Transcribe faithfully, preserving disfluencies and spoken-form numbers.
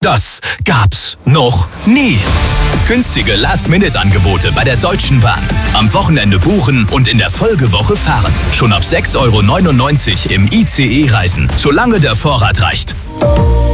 Das gab's noch nie. Günstige Last-Minute-Angebote bei der Deutschen Bahn. Am Wochenende buchen und in der Folgewoche fahren. Schon ab sechs Euro neunundneunzig im I C E reisen, solange der Vorrat reicht.